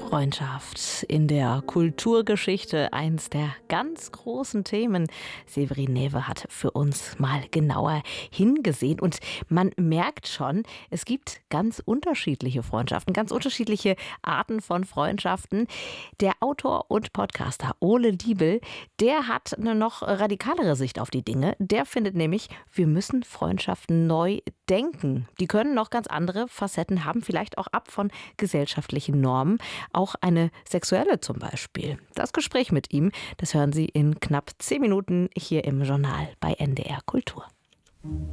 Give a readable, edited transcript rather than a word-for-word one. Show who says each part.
Speaker 1: Freundschaft in der Kulturgeschichte, eins der ganz großen Themen. Severin Newe hat für uns mal genauer hingesehen und man merkt schon, es gibt ganz unterschiedliche Freundschaften, ganz unterschiedliche Arten von Freundschaften. Der Autor und Podcaster Ole Diebel, der hat eine noch radikalere Sicht auf die Dinge. Der findet nämlich, wir müssen Freundschaften neu denken. Die können noch ganz andere Facetten haben, vielleicht auch ab von gesellschaftlichen Normen. Auch eine sexuelle zum Beispiel. Das Gespräch mit ihm, das hören Sie in knapp 10 Minuten hier im Journal bei NDR Kultur.